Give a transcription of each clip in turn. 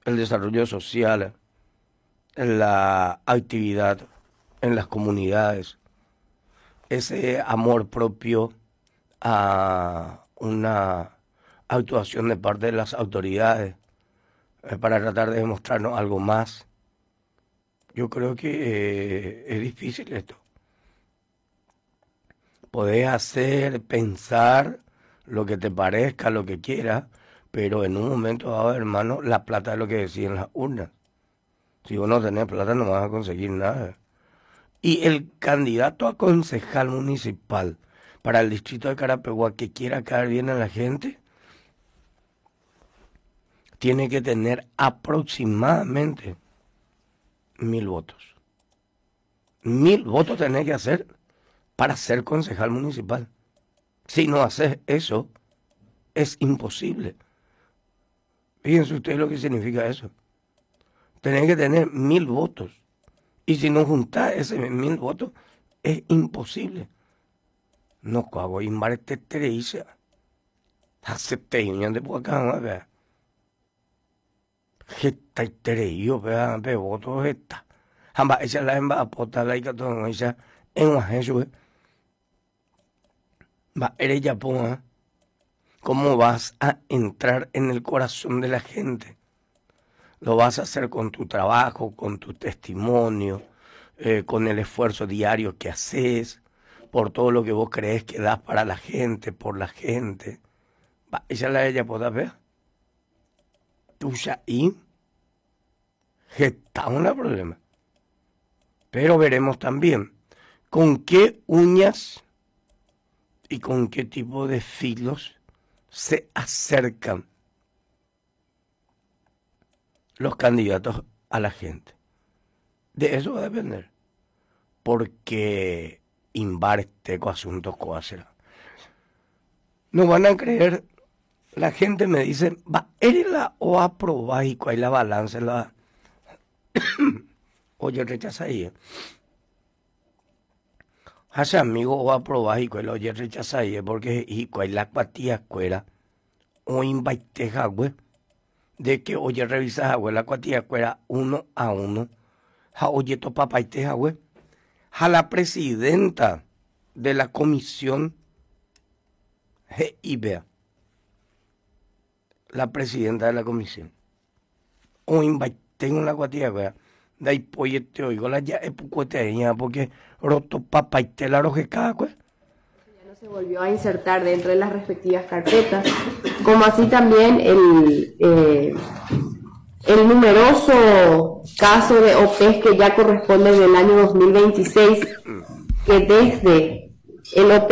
el desarrollo social, en la actividad, en las comunidades, ese amor propio a una actuación de parte de las autoridades para tratar de demostrarnos algo más. Yo creo que es difícil esto. Podés hacer, pensar lo que te parezca, lo que quieras, pero en un momento dado, hermano, la plata es lo que deciden las urnas. Si vos no tenés plata no vas a conseguir nada. Y el candidato a concejal municipal para el distrito de Carapeguá que quiera caer bien a la gente, tiene que tener aproximadamente 1000 votos. 1000 votos tenés que hacer para ser concejal municipal. Si no haces eso, es imposible. Fíjense ustedes lo que significa eso. Tenés que tener 1000 votos. Y si no juntás ese 1000 votos, es imposible. No cago en este tereiza. Acepté y de por acá, ¿no? Vea. Gesta y tereio, vea, ve votos esta. Hamba, ella la emba apota la ica todo, ella en una jesu. Va, eres ya ponga. ¿Cómo vas a entrar en el corazón de la gente? Lo vas a hacer con tu trabajo, con tu testimonio, con el esfuerzo diario que haces, por todo lo que vos crees que das para la gente, por la gente. Va, ella la ella puede ver. Tuya y está un problema. Pero veremos también con qué uñas y con qué tipo de filos se acercan los candidatos a la gente. De eso va a depender. Porque invarte con asuntos coacerá. No van a creer, la gente me dice, va, eres la o aprobás y cuál la balance la oye rechaza ahí. Hace amigo o aprobás y cuál oye rechaza ahí porque y cuál la cuatía escuela o inviteja güey. De que oye revisas agua la cuatía escuela 1 a 1. Ja oye to papá y teja güey. A la presidenta de la comisión GIBEA, la presidenta de la comisión, o invité en la cuatía, de ahí pues te oigo la ya es pucueteña porque roto papá y te la roje cada pues. Ya no se volvió a insertar dentro de las respectivas carpetas, como así también el numeroso caso de OPEs que ya corresponde del año 2026, que desde el OP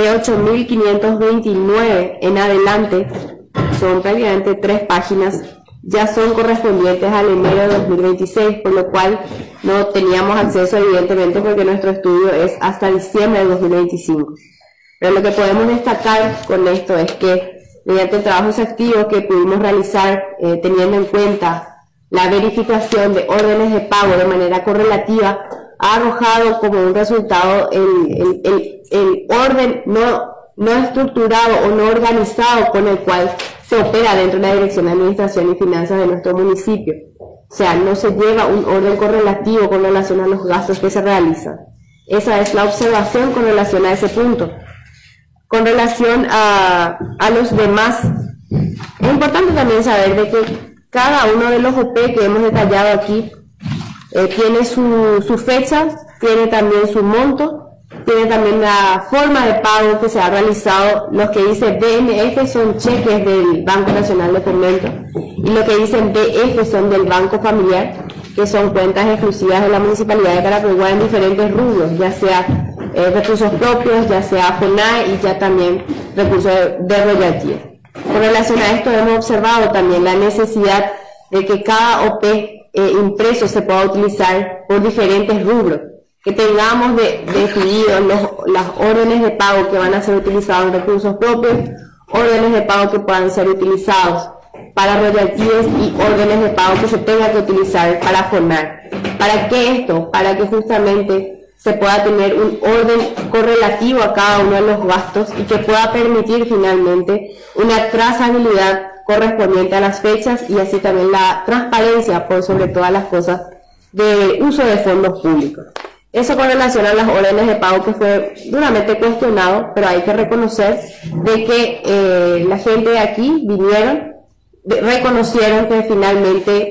8529 en adelante, son prácticamente 3 páginas, ya son correspondientes al enero de 2026, por lo cual no teníamos acceso evidentemente porque nuestro estudio es hasta diciembre de 2025. Pero lo que podemos destacar con esto es que mediante trabajos activos que pudimos realizar teniendo en cuenta la verificación de órdenes de pago de manera correlativa, ha arrojado como un resultado el orden no estructurado o no organizado con el cual se opera dentro de la Dirección de Administración y Finanzas de nuestro municipio. O sea, no se lleva un orden correlativo con relación a los gastos que se realizan. Esa es la observación con relación a ese punto. Con relación a los demás, es importante también saber de que cada uno de los OP que hemos detallado aquí tiene su fecha, tiene también su monto, tiene también la forma de pago que se ha realizado. Los que dicen BNF son cheques del Banco Nacional de Fomento y los que dicen BF son del Banco Familiar, que son cuentas exclusivas de la Municipalidad de Carapeguá en diferentes rubros, ya sea recursos propios, ya sea FONAE y ya también recursos de royalties. Con relación a esto hemos observado también la necesidad de que cada OP impreso se pueda utilizar por diferentes rubros, que tengamos definidos las órdenes de pago que van a ser utilizados en recursos propios, órdenes de pago que puedan ser utilizados para royalties y órdenes de pago que se tengan que utilizar para FONAE. ¿Para qué esto? Para que justamente se pueda tener un orden correlativo a cada uno de los gastos y que pueda permitir finalmente una trazabilidad correspondiente a las fechas y así también la transparencia por sobre todas las cosas de uso de fondos públicos. Eso con relación a las órdenes de pago, que fue duramente cuestionado, pero hay que reconocer de que la gente de aquí vinieron, reconocieron que finalmente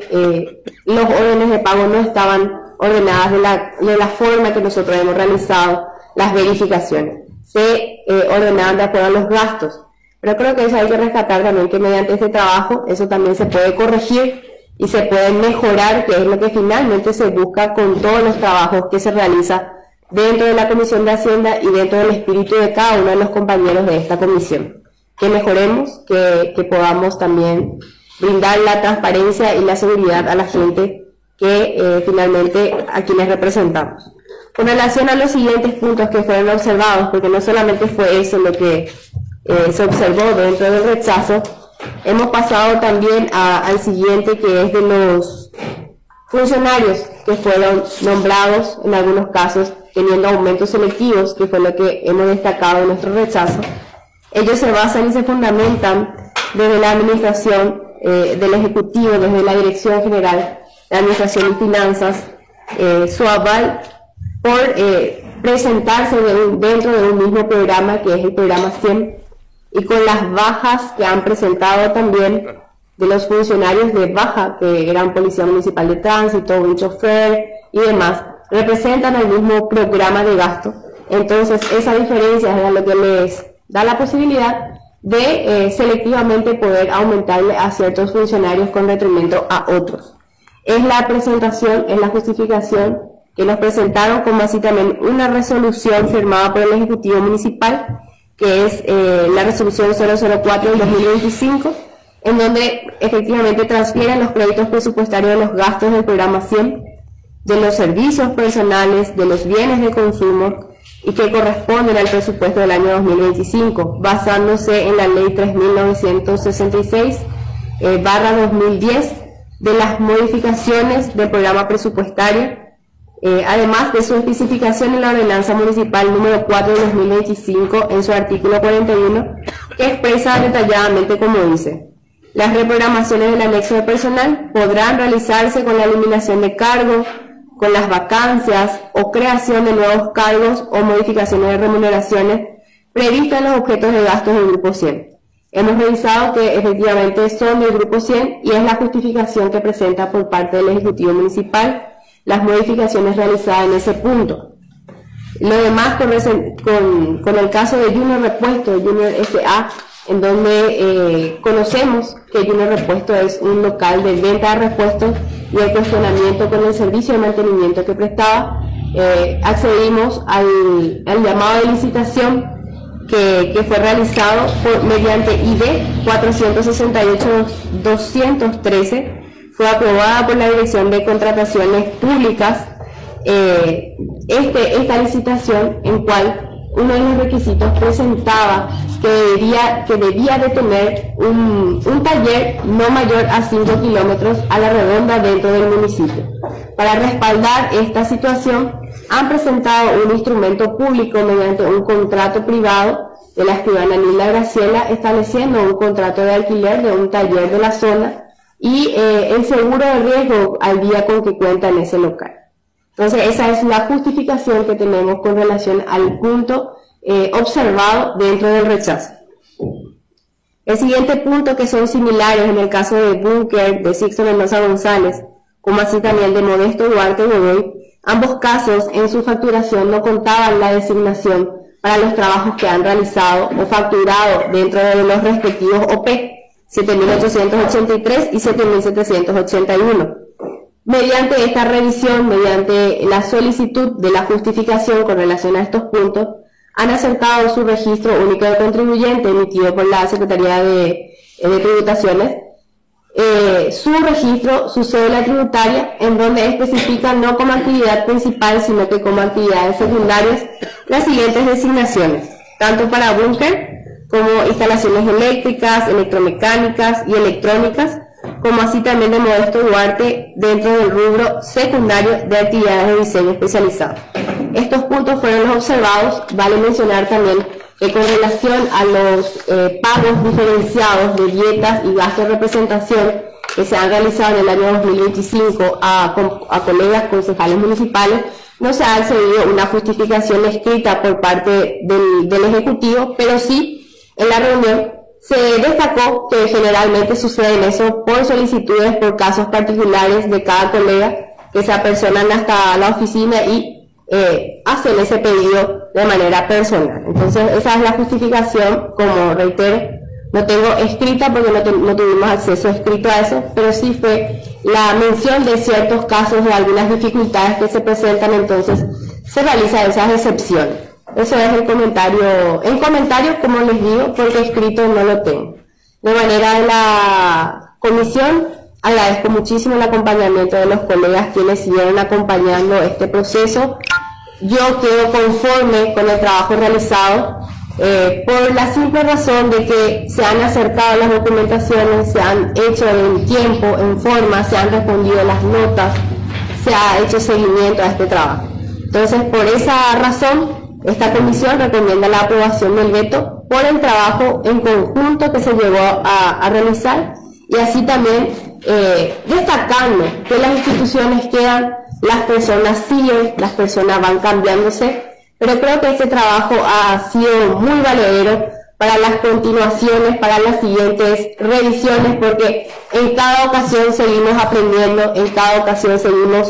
los órdenes de pago no estaban ordenadas de la forma que nosotros hemos realizado las verificaciones. Se ordenaban de acuerdo a los gastos. Pero creo que eso hay que rescatar también, que mediante este trabajo eso también se puede corregir y se puede mejorar, que es lo que finalmente se busca con todos los trabajos que se realiza dentro de la Comisión de Hacienda y dentro del espíritu de cada uno de los compañeros de esta comisión. Que mejoremos, que podamos también brindar la transparencia y la seguridad a la gente que finalmente a quienes representamos. Con relación a los siguientes puntos que fueron observados, porque no solamente fue eso lo que se observó dentro del rechazo, hemos pasado también al siguiente, que es de los funcionarios que fueron nombrados, en algunos casos teniendo aumentos selectivos, que fue lo que hemos destacado en nuestro rechazo. Ellos se basan y se fundamentan desde la administración del Ejecutivo, desde la Dirección General de Administración y Finanzas, su aval por presentarse dentro de un mismo programa, que es el programa 100, y con las bajas que han presentado también de los funcionarios de baja, que eran Policía Municipal de Tránsito, un chofer y demás, representan el mismo programa de gasto. Entonces esa diferencia es lo que les da la posibilidad de selectivamente poder aumentarle a ciertos funcionarios con detrimento a otros. Es la presentación, es la justificación que nos presentaron, como así también una resolución firmada por el Ejecutivo Municipal, que es la resolución 004 del 2025, en donde efectivamente transfieren los créditos presupuestarios de los gastos del programa 100, de los servicios personales, de los bienes de consumo, y que corresponden al presupuesto del año 2025, basándose en la ley 3966/2010 de las modificaciones del programa presupuestario, además de su especificación en la ordenanza municipal número 4 de 2025 en su artículo 41, que expresa detalladamente como dice: las reprogramaciones del anexo de personal podrán realizarse con la eliminación de cargos, con las vacancias o creación de nuevos cargos o modificaciones de remuneraciones previstas en los objetos de gastos del Grupo 100. Hemos revisado que efectivamente son del Grupo 100 y es la justificación que presenta por parte del Ejecutivo Municipal las modificaciones realizadas en ese punto. Lo demás con el caso de Junior Repuesto, Junior S.A., en donde conocemos que Junior Repuesto es un local de venta de repuestos, y el cuestionamiento con el servicio de mantenimiento que prestaba, accedimos al llamado de licitación que fue realizado mediante ID 468-213, fue aprobada por la Dirección de Contrataciones Públicas esta licitación, en cual uno de los requisitos presentaba que debía de tener un taller no mayor a 5 kilómetros a la redonda dentro del municipio. Para respaldar esta situación, han presentado un instrumento público mediante un contrato privado de la escribana Nilda Graciela, estableciendo un contrato de alquiler de un taller de la zona y el seguro de riesgo al día con que cuenta en ese local. Entonces esa es la justificación que tenemos con relación al punto observado dentro del rechazo. El siguiente punto, que son similares en el caso de Búnker, de Sixto Mendoza González, como así también de Modesto Duarte Godoy, ambos casos en su facturación no contaban la designación para los trabajos que han realizado o facturado dentro de los respectivos OP 7.883 y 7.781. Mediante esta revisión, mediante la solicitud de la justificación con relación a estos puntos, han acercado su registro único de contribuyente emitido por la Secretaría de Tributaciones, su registro, su cédula tributaria, en donde especifica no como actividad principal, sino que como actividades secundarias, las siguientes designaciones, tanto para búnker como instalaciones eléctricas, electromecánicas y electrónicas, como así también de Modesto Duarte dentro del rubro secundario de actividades de diseño especializado. Estos puntos fueron los observados. Vale mencionar también que con relación a los pagos diferenciados de dietas y gastos de representación que se han realizado en el año 2025 a colegas concejales municipales, no se ha accedido una justificación escrita por parte del Ejecutivo, pero sí en la reunión se destacó que generalmente sucede eso por solicitudes, por casos particulares de cada colega, que se apersonan hasta la oficina y hacen ese pedido de manera personal. Entonces esa es la justificación, como reitero, no tengo escrita porque no tuvimos acceso escrito a eso, pero sí fue la mención de ciertos casos, de algunas dificultades que se presentan, entonces se realizan esas excepciones. Eso es el comentario, en comentario, como les digo, porque escrito no lo tengo. De manera de la comisión, agradezco muchísimo el acompañamiento de los colegas quienes siguieron acompañando este proceso. Yo quedo conforme con el trabajo realizado por la simple razón de que se han acercado las documentaciones, se han hecho en tiempo, en forma, se han respondido las notas, se ha hecho seguimiento a este trabajo. Entonces, por esa razón, esta comisión recomienda la aprobación del veto por el trabajo en conjunto que se llegó a realizar, y así también destacando que las instituciones quedan, las personas siguen, las personas van cambiándose, pero creo que este trabajo ha sido muy valedero para las continuaciones, para las siguientes revisiones, porque en cada ocasión seguimos aprendiendo, en cada ocasión seguimos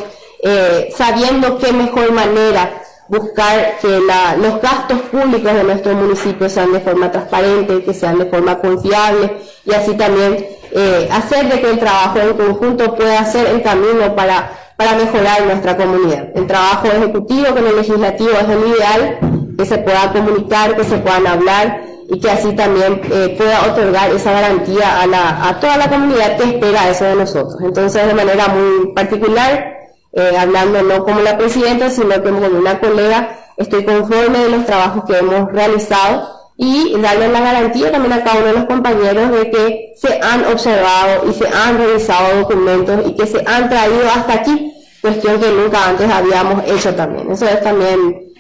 sabiendo qué mejor manera buscar que los gastos públicos de nuestro municipio sean de forma transparente, que sean de forma confiable, y así también hacer de que el trabajo en conjunto pueda ser el camino para mejorar nuestra comunidad. El trabajo ejecutivo con el legislativo es el ideal, que se pueda comunicar, que se puedan hablar y que así también pueda otorgar esa garantía a toda la comunidad que espera eso de nosotros. Entonces, de manera muy particular, hablando no como la presidenta, sino como una colega, estoy conforme de los trabajos que hemos realizado y darle la garantía también a cada uno de los compañeros de que se han observado y se han revisado documentos y que se han traído hasta aquí, cuestión que nunca antes habíamos hecho también. Eso es también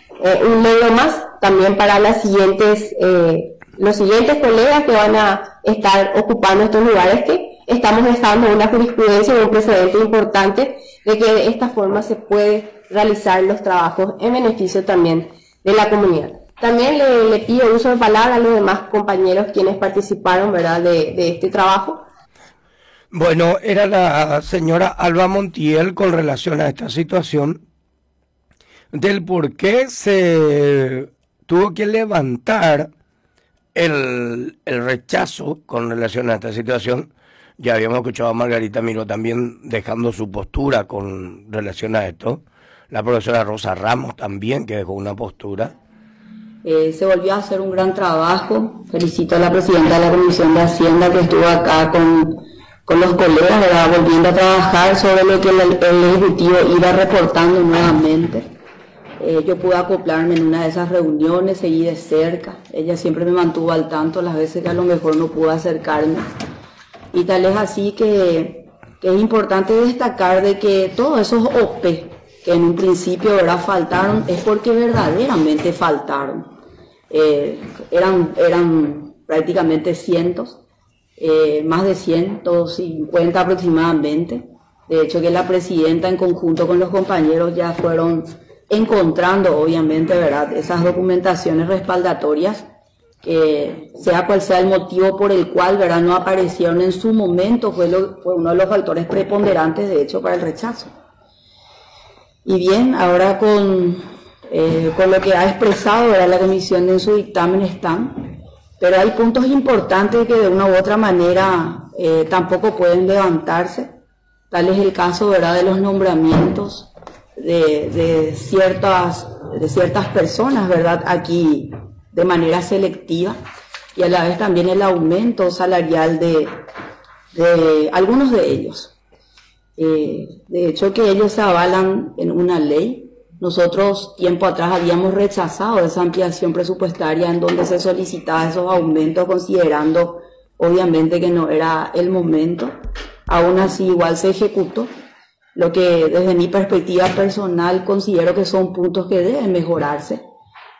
un logro más también para los siguientes colegas que van a estar ocupando estos lugares, que estamos dejando una jurisprudencia y un precedente importante de que de esta forma se puede realizar los trabajos en beneficio también de la comunidad. También le pido uso de palabra a los demás compañeros quienes participaron, ¿verdad?, de este trabajo. Bueno, era la señora Alba Montiel con relación a esta situación del por qué se tuvo que levantar el rechazo con relación a esta situación. Ya habíamos escuchado a Margarita Miró también dejando su postura con relación a esto. La profesora Rosa Ramos también, que dejó una postura. Se volvió a hacer un gran trabajo. Felicito a la presidenta de la Comisión de Hacienda que estuvo acá con los colegas, ¿verdad?, volviendo a trabajar sobre lo que el Ejecutivo iba reportando nuevamente. Yo pude acoplarme en una de esas reuniones, seguí de cerca. Ella siempre me mantuvo al tanto las veces que a lo mejor no pude acercarme. Y tal es así que es importante destacar de que todos esos OP que en un principio, ¿verdad?, faltaron, es porque verdaderamente faltaron. Eran prácticamente cientos, más de 150 aproximadamente. De hecho, que la presidenta en conjunto con los compañeros ya fueron encontrando, obviamente, ¿verdad?, esas documentaciones respaldatorias, que sea cual sea el motivo por el cual, ¿verdad?, no aparecieron en su momento, fue uno de los factores preponderantes, de hecho, para el rechazo. Y bien, ahora con lo que ha expresado, ¿verdad?, la comisión en su dictamen están, pero hay puntos importantes que de una u otra manera tampoco pueden levantarse. Tal es el caso, ¿verdad?, de los nombramientos de ciertas personas, ¿verdad?, aquí de manera selectiva, y a la vez también el aumento salarial de algunos de ellos. De hecho, que ellos se avalan en una ley. Nosotros tiempo atrás habíamos rechazado esa ampliación presupuestaria en donde se solicitaba esos aumentos, considerando obviamente que no era el momento. Aún así igual se ejecutó, lo que desde mi perspectiva personal considero que son puntos que deben mejorarse.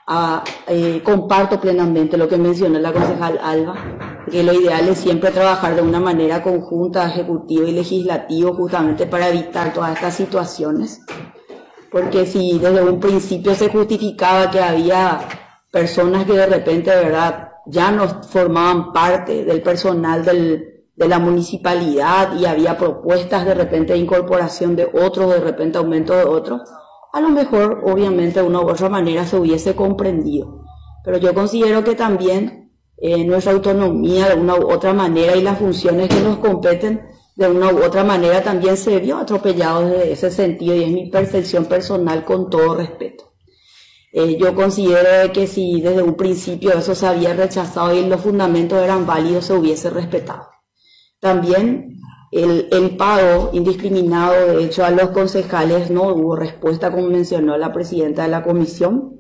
comparto plenamente lo que mencionó la concejal Alba, que lo ideal es siempre trabajar de una manera conjunta, ejecutivo y legislativo, justamente para evitar todas estas situaciones. Porque si desde un principio se justificaba que había personas que de repente, de verdad, ya no formaban parte del personal de la municipalidad y había propuestas de repente de incorporación de otros, de repente aumento de otros, a lo mejor, obviamente, de una u otra manera se hubiese comprendido. Pero yo considero que también nuestra autonomía de una u otra manera y las funciones que nos competen de una u otra manera también se vio atropellado desde ese sentido, y es mi percepción personal con todo respeto. Yo considero que si desde un principio eso se había rechazado y los fundamentos eran válidos, se hubiese respetado. También el pago indiscriminado, de hecho, a los concejales no hubo respuesta, como mencionó la presidenta de la comisión.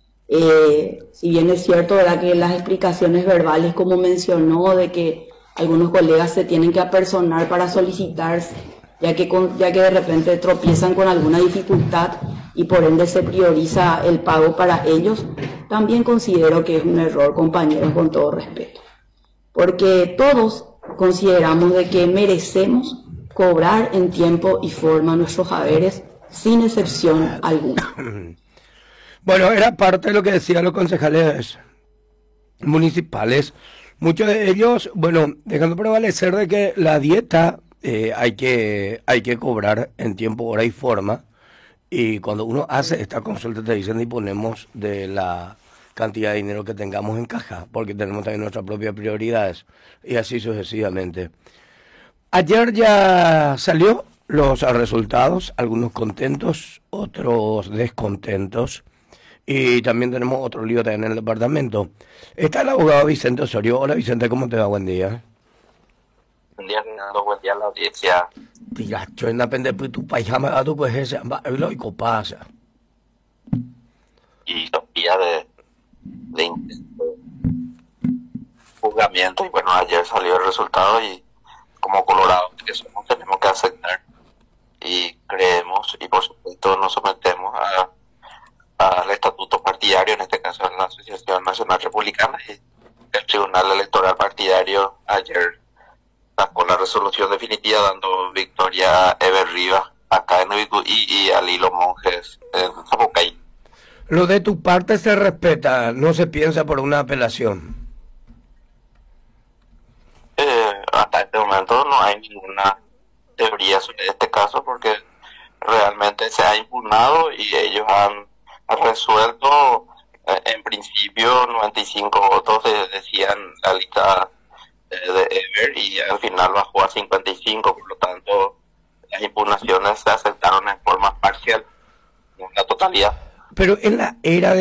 Si bien es cierto, ¿verdad?, que las explicaciones verbales, como mencionó, de que algunos colegas se tienen que apersonar para solicitar, ya que de repente tropiezan con alguna dificultad y por ende se prioriza el pago para ellos, también considero que es un error, compañeros, con todo respeto. Porque todos consideramos de que merecemos cobrar en tiempo y forma nuestros haberes, sin excepción alguna. Bueno, era parte de lo que decían los concejales municipales. Muchos de ellos, bueno, dejando prevalecer de que la dieta hay que cobrar en tiempo, hora y forma. Y cuando uno hace esta consulta te dicen disponemos de la cantidad de dinero que tengamos en caja, porque tenemos también nuestras propias prioridades, y así sucesivamente. Ayer ya salió los resultados, algunos contentos, otros descontentos, y también tenemos otro lío también en el departamento. Está el abogado Vicente Osorio. Hola Vicente, ¿cómo te va? Buen día. Buen día, Fernando. Buen día a la audiencia. Tía, yo en la pende tu país me da tu pues ese, lo y pasa. Y los días de intento, juzgamiento, y bueno, ayer salió el resultado y como colorados que somos tenemos que aceptar y creemos y por supuesto nos sometemos al estatuto partidario, en este caso en la Asociación Nacional Republicana, y el Tribunal Electoral Partidario ayer sacó la resolución definitiva dando victoria a Eber Rivas acá en Ubicuí y a Lilo Monjes en Zapucay. Lo de tu parte se respeta, no se piensa por una apelación. Hasta este momento no hay ninguna teoría sobre este caso porque realmente se ha impugnado y ellos han resuelto en principio 95 votos, decían la lista de Eber, y al final bajó a 55, por lo tanto las impugnaciones se aceptaron en forma parcial, no en la totalidad. Pero en la era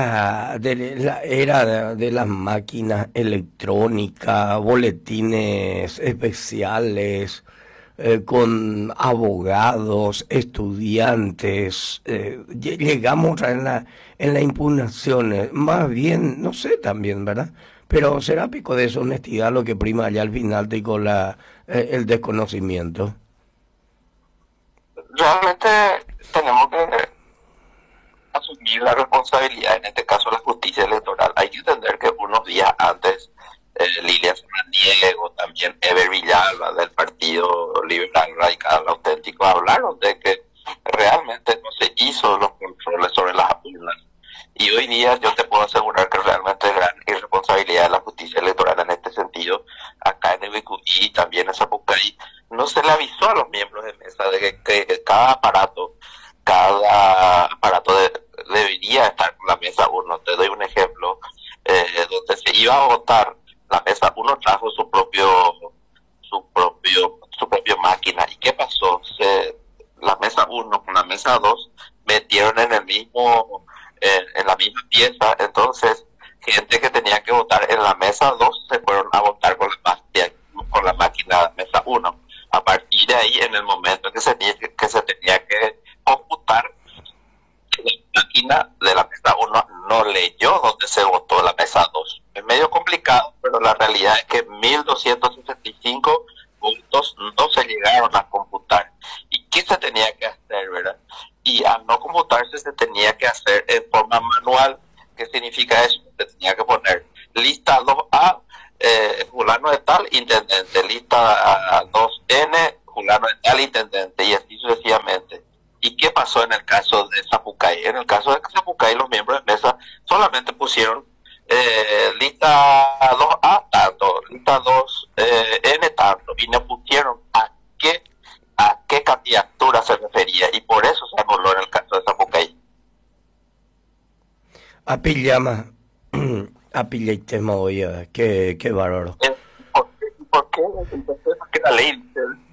de las máquinas electrónicas, boletines especiales, con abogados, estudiantes, llegamos en la impugnación, más bien, no sé también, ¿verdad? Pero será pico de deshonestidad lo que prima allá al final de con el desconocimiento. Realmente tenemos que asumir la responsabilidad, en este caso la justicia electoral. Hay que entender que unos días antes Lilia Samaniego, también Eber Villalba del Partido Liberal Radical Auténtico hablaron de que realmente no se hizo los controles sobre las urnas. Y hoy día yo te puedo asegurar que realmente es gran irresponsabilidad de la justicia electoral en este sentido. Acá en Ubicuí y también en Zapucay no se le avisó a los miembros de mesa de que cada aparato debería estar con la mesa 1. Te doy un ejemplo, donde se iba a votar, la mesa 1 trajo su propia máquina. ¿Y qué pasó? La mesa 1 con la mesa 2 metieron en la misma pieza, entonces gente que tenía que votar en la mesa 2 se fueron a votar con la máquina de mesa 1. A partir de ahí, en el momento que se tenía que computar, la máquina de la mesa 1 no leyó donde se votó la mesa 2. Es medio complicado, pero la realidad es que 1.265 votos no se llegaron a computar. ¿Y qué se tenía que hacer, verdad? Y al no computarse se tenía que hacer en forma manual ¿Qué significa eso? Te tenía que poner lista 2A, fulano de tal, intendente, lista 2N, fulano de tal, intendente, y así sucesivamente. ¿Y qué pasó en el caso de Zapucay? En el caso de Zapucay, los miembros de mesa solamente pusieron lista 2A tanto, lista 2N tanto, y no pusieron a qué candidatura se refería, y por eso se anuló en el caso de Zapucay. A pillama, a pilla el tema hoy, qué bárbaro. ¿Por qué? Porque la ley,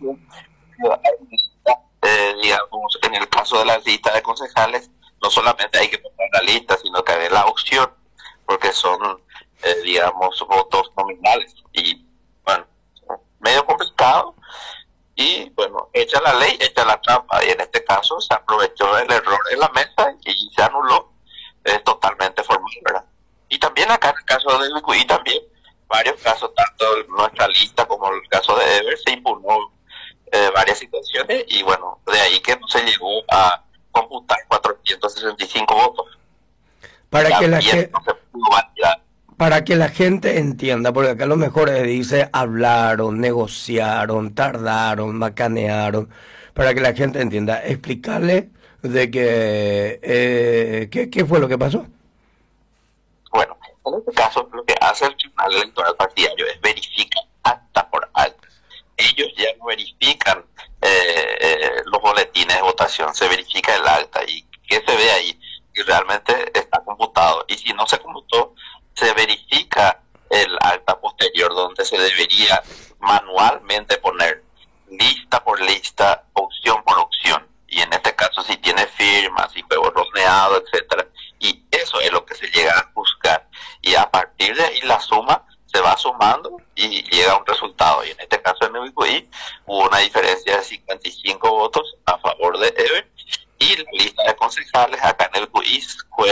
digamos, en el caso de la lista de concejales, no solamente hay que poner la lista, sino que hay la opción, porque son, digamos, votos nominales. Y, bueno, medio complicado. Y, bueno, hecha la ley, hecha la trampa. Y en este caso se aprovechó el error en la mesa y se anuló totalmente formal, ¿verdad? Y también acá en el caso de Bicuí también, varios casos, tanto nuestra lista como el caso de Ever, se impugnó varias situaciones y bueno, de ahí que no se llegó a computar 465 votos. Para que la gente, no se pudo validar. Para que la gente entienda, porque acá lo mejor dice hablaron, negociaron, tardaron, macanearon, para que la gente entienda, explicarle de que ¿qué fue lo que pasó? Bueno, en este caso lo que hace el Tribunal Electoral Partidario es verificar acta por acta. Ellos ya no verifican los boletines de votación, se verifica el acta y que se ve ahí y realmente está computado. Y si no se computó, se verifica el acta posterior donde se debería manualmente poner lista por lista, opción por opción. Y en este caso si tiene firmas, si fue borroneado, etcétera. Y eso es lo que se llega a buscar. Y a partir de ahí la suma se va sumando y llega a un resultado. Y en este caso en Ubicuí hubo una diferencia de 55 votos a favor de Ever. Y la lista de concejales acá en el Ubicuí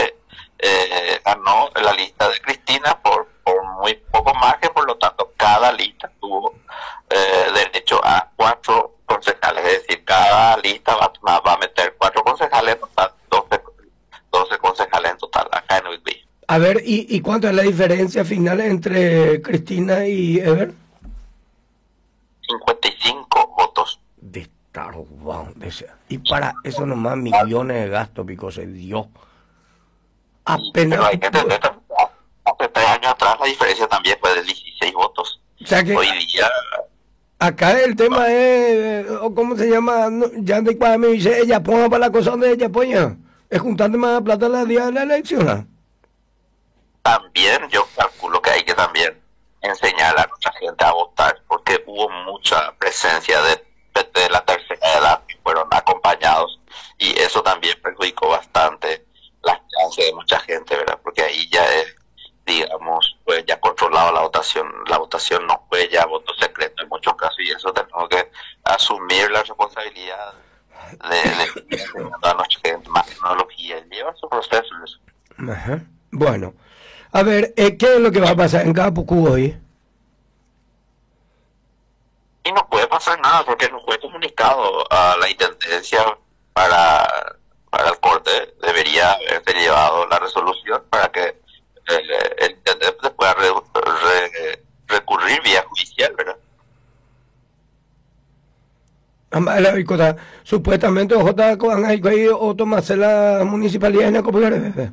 ganó la lista de Cristina por muy poco margen. Por lo tanto, cada lista tuvo derecho a 4 concejales. Es decir, cada lista va a meter 4 concejales, en total 12 concejales en total acá en Ubicuí. A ver, ¿y cuánto es la diferencia final entre Cristina y Ever? 55 votos. De estar, wow, y para eso nomás millones de gastos, Pico, se dio. Apenas. Pero hay que entender, hace 3 años atrás la diferencia también fue de 16 votos. O sea que hoy día... Acá el tema es, ¿cómo se llama? No, ya de cuando me dice, ella ponga para la cosa donde ella ponga. Es juntando más plata el día de la elección. También yo calculo que hay que también enseñar a nuestra gente a votar, porque hubo mucha presencia de la tercera edad que fueron acompañados, y eso también perjudicó bastante las chances de mucha gente, ¿verdad? Porque ahí ya es, digamos, pues ya controlado la votación no fue ya voto secreto en muchos casos, y eso tenemos que asumir la responsabilidad de a nuestra gente más tecnología y llevar su proceso. Ajá. Bueno, a ver, ¿qué es lo que va a pasar en Capucú hoy? Y no puede pasar nada porque no fue comunicado a la intendencia para el corte. Debería haberse llevado la resolución para que el intendente pueda recurrir vía judicial, ¿verdad? La bicota, supuestamente J van a ir o tomarse la municipalidad en la comunidad.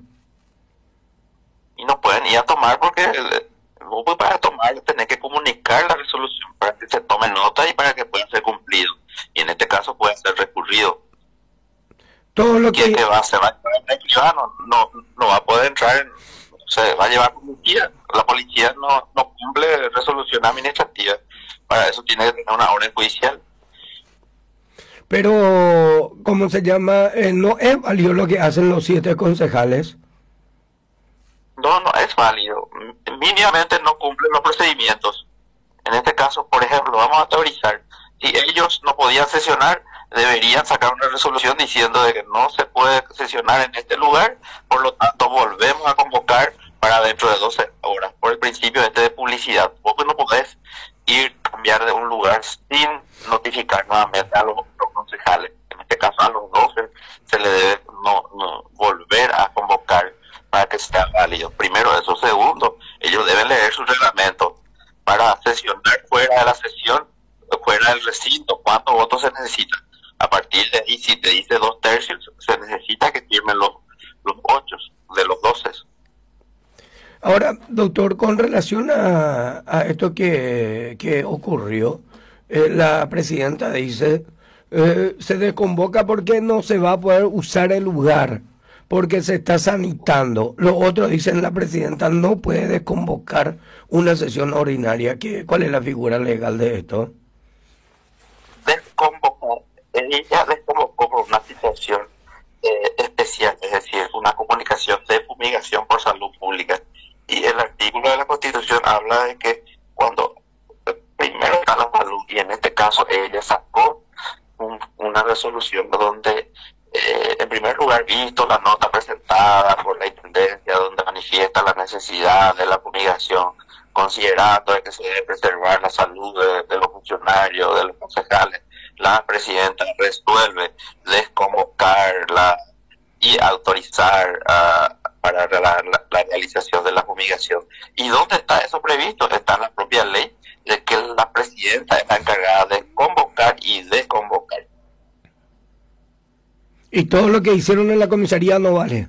Y no pueden ir a tomar porque vos para tomar tenés que comunicar la resolución para que se tome nota y para que pueda ser cumplido. Y en este caso puede ser recurrido. Todo lo que se va a llevar no va a poder entrar se va a llevar policía. La policía no cumple resolución administrativa. Para eso tiene que tener una orden judicial. Pero, ¿cómo se llama? ¿No es válido lo que hacen los 7 concejales? No es válido. Mínimamente no cumplen los procedimientos. En este caso, por ejemplo, vamos a teorizar. Si ellos no podían sesionar, deberían sacar una resolución diciendo de que no se puede sesionar en este lugar, por lo tanto volvemos a convocar para dentro de 12 horas, por el principio de publicidad. Vos no podés ir a cambiar de un lugar sin notificar nuevamente a los concejales. En este caso a los 12 se le debe no volver a convocar para que sea válido. te dice 2/3, se necesita que firmen los 8 de los 12. Ahora, doctor, con relación a esto que ocurrió, la presidenta dice, se desconvoca porque no se va a poder usar el lugar, porque se está sanitando. Los otros dicen, la presidenta no puede desconvocar una sesión ordinaria. ¿Cuál es la figura legal de esto? Desconvocó, ella desconvocó por una situación especial, es decir, una comunicación de fumigación por salud pública. Y el artículo de la Constitución habla de que cuando primero está la salud, y en este caso ella sacó una resolución donde, en primer lugar, visto la nota presentada por la Intendencia, donde manifiesta la necesidad de la fumigación, considerando de que se debe preservar la salud de los funcionarios, de los concejales, la presidenta resuelve desconvocarla y autorizar para la realización de la fumigación. ¿Y dónde está eso previsto? Está en la propia ley de que la presidenta está encargada de convocar y desconvocar. Y todo lo que hicieron en la comisaría no vale.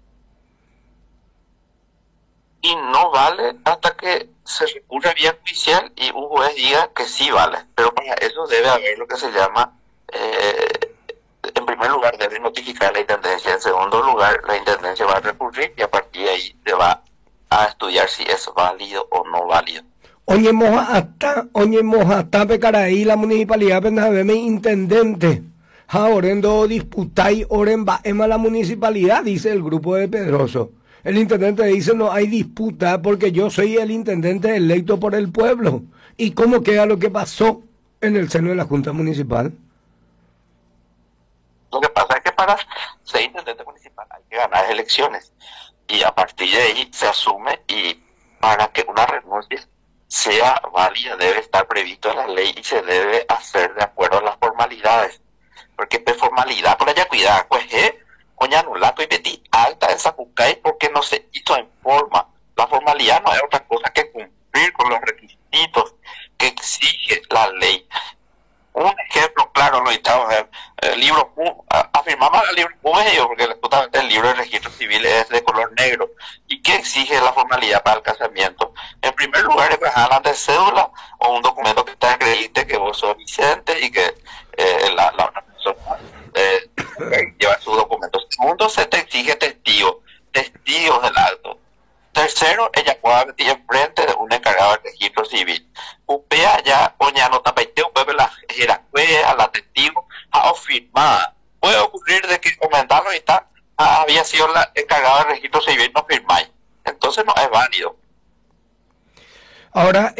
Y no vale hasta que se recurra a vía judicial y un juez diga que sí vale. Pero para eso debe haber lo que se llama, en primer lugar, debe notificar a la Intendencia. En segundo lugar, la Intendencia va a recurrir y a partir de ahí se va a estudiar si es válido o no válido. Oye, hasta Pecaraí, la municipalidad pendejabeme intendente. Orendo disputáis, oren va la municipalidad, dice el grupo de Pedroso. El intendente dice, no hay disputa porque yo soy el intendente electo por el pueblo. ¿Y cómo queda lo que pasó en el seno de la Junta Municipal? Lo que pasa es que para ser intendente municipal hay que ganar elecciones. Y a partir de ahí se asume, y para que una renuncia sea válida debe estar previsto en la ley y se debe hacer de acuerdo a las formalidades. Porque por formalidad, por allá cuidar, pues Oñanulaco y Betty alta esa Pucay porque no se hizo en forma. La formalidad no es otra cosa que cumplir con los requisitos que exige la ley. Un ejemplo claro lo estamos en el libro afirmamos el libro porque justamente el libro de registro civil es de color negro. ¿Y qué exige la formalidad para el casamiento? En primer lugar, es que hablan de cédula o un documento que te acredite que vos sos Vicente y que la otra persona lleva sus documentos. Segundo, se te exige testigos del acto. Tercero, ella puede meter enfrente de un encargado del registro civil. Upea ya, oña no tapaite, upea la jerarquía, la testigo, a firmada. Puede ocurrir de que aumentarlo y está, había sido la encargada del registro civil, no firmáis. Entonces no es válido. Ahora,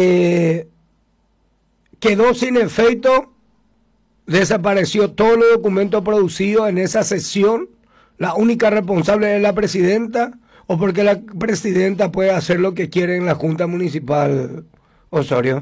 quedó sin efecto, desapareció todos los documentos producidos en esa sesión. La única responsable es la presidenta, o porque la presidenta puede hacer lo que quiere en la Junta Municipal, Osorio.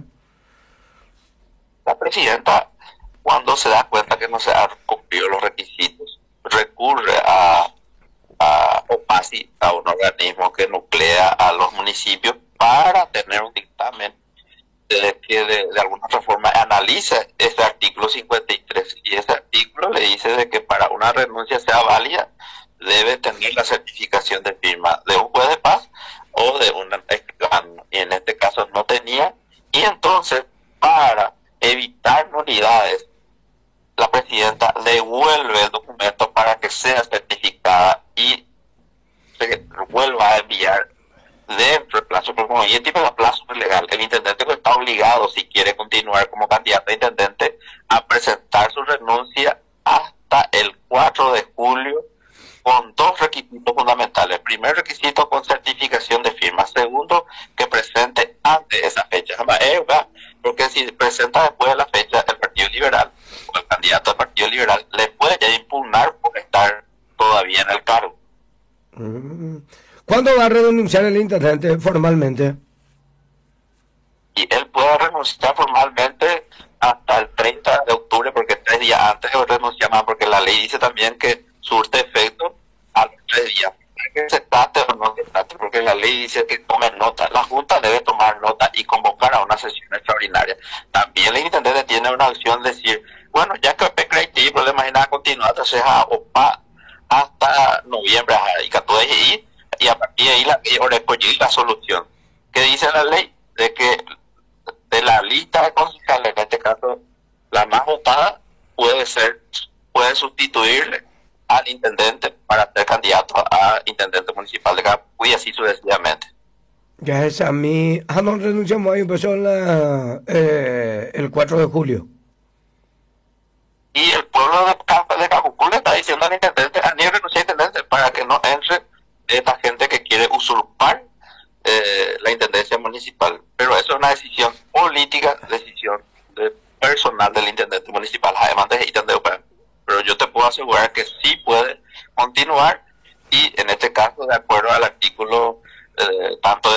La presidenta, cuando se da cuenta que no se han cumplido los requisitos, recurre a OPACI, a un organismo que nuclea a los municipios para tener un dictamen que de alguna otra forma analiza ese artículo 53, y ese artículo le dice de que para una renuncia sea válida debe tener la certificación de firma de un juez de paz o de un escribano, y en este caso no tenía, y entonces para evitar nulidades la presidenta devuelve el documento para que sea certificada y se vuelva a enviar dentro del plazo, porque como ya tiene el plazo legal, el intendente está obligado, si quiere continuar como candidato a intendente, a presentar su renuncia hasta el 4 de julio con dos requisitos fundamentales. Primer requisito, con certificación de firma. Segundo, que presente antes de esa fecha. Porque si presenta después de la fecha, el Partido Liberal o el candidato del Partido Liberal le puede ya impugnar por estar todavía en el cargo. ¿Cuándo va a renunciar el intendente formalmente? Y él puede renunciar formalmente hasta el 30 de octubre, porque 3 días antes de renunciar más, porque la ley dice también que surte efecto a los 3 días. Que se trate o no se trate, porque la ley dice que tomen nota. La Junta debe tomar nota y convocar a una sesión extraordinaria. También el intendente tiene una opción de decir, bueno, ya que hay problema y nada, continuar entonces a OPA hasta noviembre, y que todo y a partir de ahí la solución. ¿Qué dice la ley? De que de la lista de concejales, en este caso la más votada, puede sustituirle al intendente para ser candidato a intendente municipal de Capucú y así sucesivamente. Ya es a mí, no renunciamos ahí, empezó el 4 de julio. Y el pueblo de Capucú le está diciendo al intendente, a nivel renuncia al intendente, para que no entre esta gente que quiere usurpar la intendencia municipal. Pero eso es una decisión política, decisión personal del intendente municipal, además de intendente. Pero yo te puedo asegurar que sí puede continuar, y en este caso, de acuerdo al artículo tanto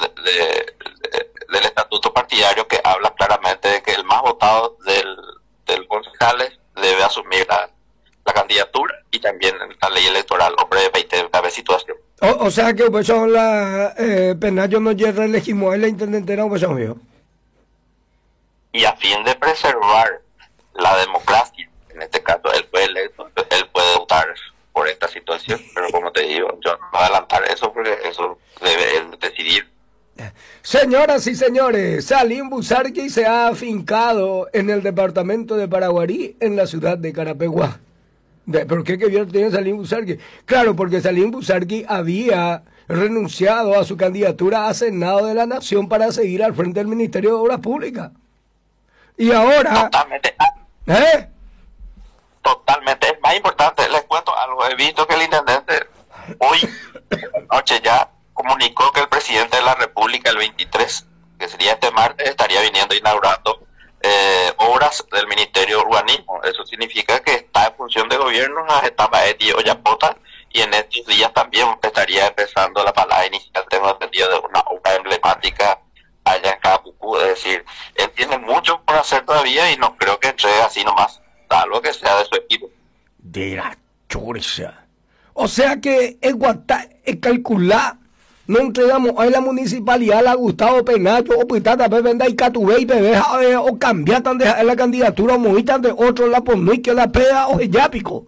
del estatuto partidario, que habla claramente de que el más votado del concejales debe asumir la candidatura, y también la ley electoral, hombre de 20 de situación. O sea que pues son Penayo no ya reelegimos a la intendentera, pues son yo. Y a fin de preservar la democracia, en este caso él fue electo, él puede votar por esta situación, pero como te digo, yo no voy a adelantar eso porque eso debe él decidir. Señoras y señores, Salim Busarqui se ha afincado en el departamento de Paraguarí, en la ciudad de Carapeguá. ¿Por qué tiene Salim Busarqui? Claro, porque Salim Busarqui había renunciado a su candidatura a Senado de la Nación para seguir al frente del Ministerio de Obras Públicas. Y ahora... Totalmente. ¿Eh? Totalmente. Es más importante, les cuento algo. He visto que el intendente hoy, noche ya, comunicó que el presidente de la República el 23, que sería este martes, estaría viniendo inaugurando obras del Ministerio de Urbanismo. Eso significa que está en función de gobierno en las etapas de Oyapota, y en estos días también estaría empezando la palabra inicial, tengo entendido, de una obra emblemática allá en Capucú. Es decir, él tiene mucho por hacer todavía y no creo que entregue así nomás, salvo que sea de su equipo. De la chorcha. O sea que el Guatá es calcular. No entregamos a la municipalidad a Gustavo Penayo o Pitata Bebenda y Catubé y Bebé o cambiar tan de la candidatura o movitan de otro la Ponui que la pega o Jápico.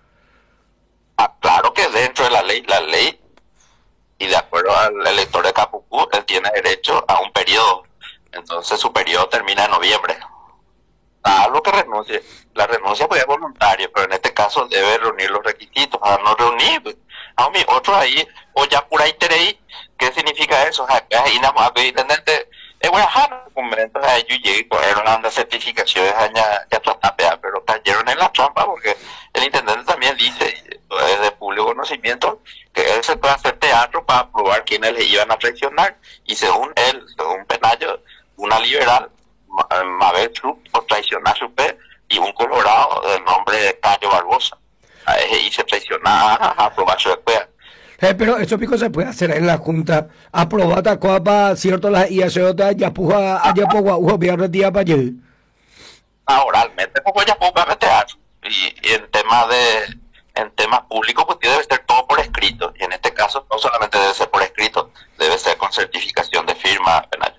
Claro que dentro de la ley y de acuerdo al elector de Capucú, él tiene derecho a un periodo. Entonces su periodo termina en noviembre. Algo que renuncie. La renuncia puede ser voluntaria, pero en este caso debe reunir los requisitos. A no reunir, a mi otro ahí, o ya pura interés. ¿Qué significa eso? Y nada más, intendente, bueno, documentos a ellos llegué con las certificaciones, ya trataron, pero cayeron en la trampa, porque el intendente también dice, es de público conocimiento, que él se puede hacer teatro para probar quiénes le iban a traicionar, y según él, según Penayo, una liberal, Mabel Trup, por traicionar su pe, y un colorado del nombre de Cayo Barbosa, y se traiciona a probar su escuela. Pero eso pico se puede hacer en la Junta, aprobar ta copa, cierto, las IACJ, ya puja, allá poco, viernes día para allí. Oralmente, pues ya puedo meter teatro. Y en temas públicos, pues debe ser todo por escrito. Y en este caso, no solamente debe ser por escrito, debe ser con certificación de firma, Penayo.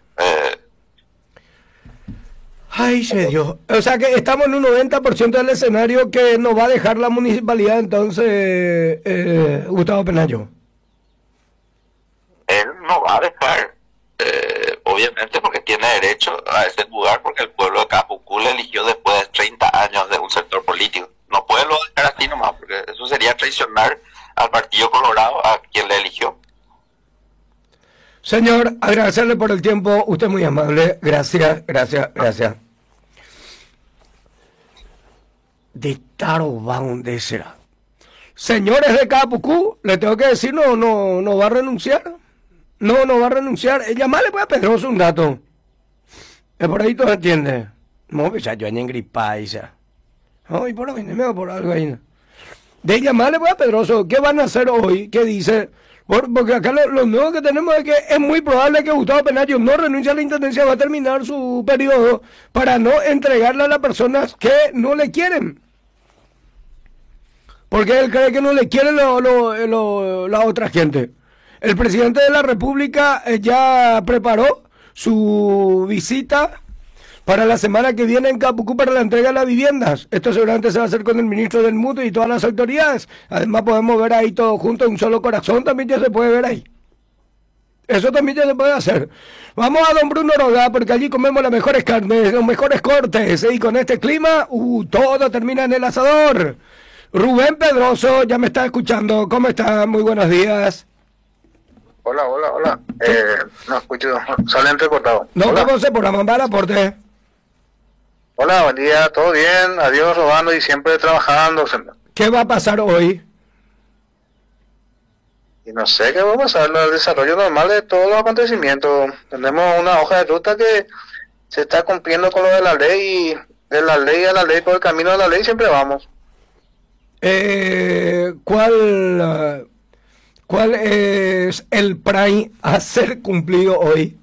Ay, se dio. O sea que estamos en un 90% del escenario que nos va a dejar la municipalidad, entonces, Gustavo Penayo. Él no va a dejar, obviamente, porque tiene derecho a ese lugar, porque el pueblo de Capucú le eligió después de 30 años de un sector político. No puede lo dejar así nomás, porque eso sería traicionar al Partido Colorado, a quien le eligió. Señor, agradecerle por el tiempo, usted es muy amable, gracias. De Tarobán de será. Señores de Capucú, le tengo que decir, no va a renunciar. No va a renunciar. Llamarle pues a Pedroso un dato. Por ahí todo entiende. No, pues ya yo en gripaisa. No, y por ahí me va por algo ahí. De llamarle pues a Pedroso, ¿qué van a hacer hoy? ¿Qué dice? Porque acá lo nuevo que tenemos es que es muy probable que Gustavo Penayo no renuncie a la intendencia, va a terminar su periodo para no entregarle a las personas que no le quieren. Porque él cree que no le quiere la otra gente. El presidente de la República ya preparó su visita para la semana que viene en Capucú para la entrega de las viviendas. Esto seguramente se va a hacer con el ministro del MUT y todas las autoridades. Además podemos ver ahí todo junto, un solo corazón también ya se puede ver ahí. Eso también ya se puede hacer. Vamos a don Bruno Roda, porque allí comemos las mejores carnes, los mejores cortes, y con este clima, todo termina en el asador. Rubén Pedroso, ya me está escuchando. ¿Cómo está? Muy buenos días. Hola. No escucho, sale entrecortado. No, hola. ¿cómo se por la mamá la aporte? Hola, buen día, todo bien, adiós, robando y siempre trabajando. ¿Qué va a pasar hoy? Y no sé qué va a pasar, el desarrollo normal de todos los acontecimientos. Tenemos una hoja de ruta que se está cumpliendo con lo de la ley, y de la ley a la ley, por el camino de la ley siempre vamos. ¿Cuál es el prime a ser cumplido hoy?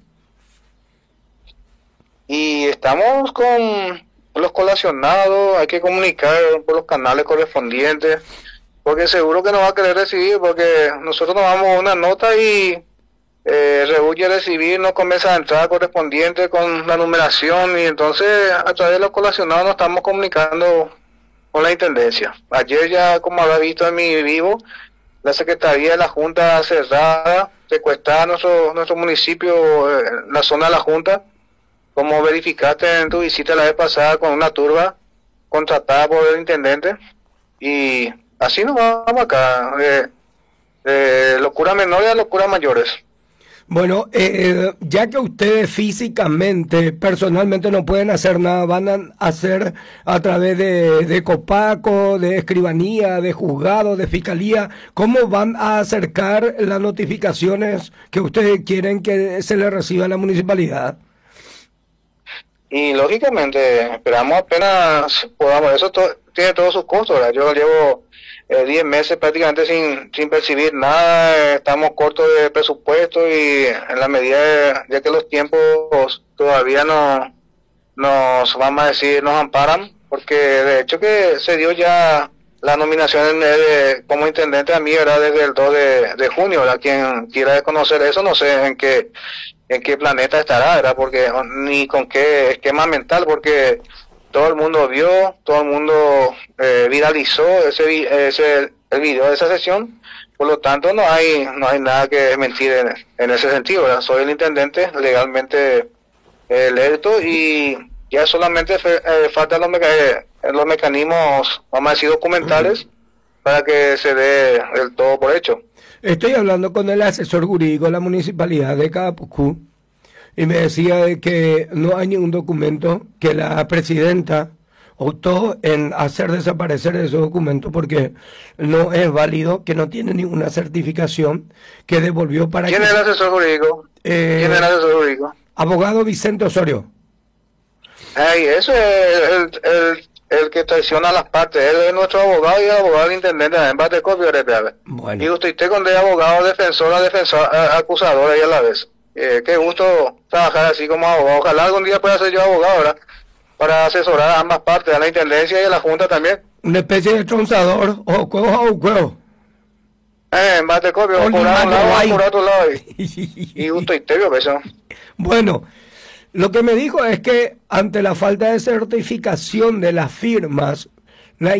Y estamos con los colacionados, hay que comunicar por los canales correspondientes, porque seguro que nos va a querer recibir, porque nosotros nos damos una nota y rehuye recibir, nos comienza a entrar correspondiente con la numeración, y entonces a través de los colacionados nos estamos comunicando con la Intendencia. Ayer ya, como habrá visto en mi vivo, la Secretaría de la Junta cerrada, secuestrada nuestro municipio, la zona de la Junta, como verificaste en tu visita la vez pasada, con una turba contratada por el Intendente, y así nos vamos acá, de locura menores a locura mayores. Bueno, ya que ustedes físicamente, personalmente no pueden hacer nada, van a hacer a través de Copaco, de escribanía, de juzgado, de fiscalía, ¿cómo van a acercar las notificaciones que ustedes quieren que se les reciba a la municipalidad? Y lógicamente esperamos apenas podamos, eso tiene todos sus costos, ¿verdad? Yo llevo 10 meses prácticamente sin percibir nada, estamos cortos de presupuesto, y en la medida de que los tiempos todavía no nos, vamos a decir, nos amparan, porque de hecho que se dio ya la nominación como intendente a mí, ¿verdad? Desde el 2 de junio, ¿verdad? Quien quiera desconocer eso, no sé en qué planeta estará, ¿verdad? Porque ni con qué esquema mental, porque todo el mundo vio, todo el mundo viralizó el video de esa sesión, por lo tanto no hay nada que mentir en ese sentido, ¿verdad? Soy el intendente legalmente electo, y ya solamente faltan los mecanismos, vamos a decir, documentales, para que se dé el todo por hecho. Estoy hablando con el asesor jurídico de la municipalidad de Capucú, y me decía de que no hay ningún documento, que la presidenta optó en hacer desaparecer ese documento porque no es válido, que no tiene ninguna certificación, que devolvió para... ¿Quién es el asesor jurídico? ¿Quién es el asesor jurídico? Abogado Vicente Osorio. Ay, eso es el que traiciona a las partes. Él es nuestro abogado y el abogado del intendente en bate copia. Bueno. Y usted con de abogado, defensor, acusador ahí a la vez. Qué gusto trabajar así como abogado. Ojalá algún día pueda ser yo abogado, ¿verdad? Para asesorar a ambas partes, a la Intendencia y a la Junta también. Una especie de tronzador, o cuevo. En bate copia, por un lado, por otro lado. Y gusto y tebio, eso. Bueno, lo que me dijo es que ante la falta de certificación de las firmas, la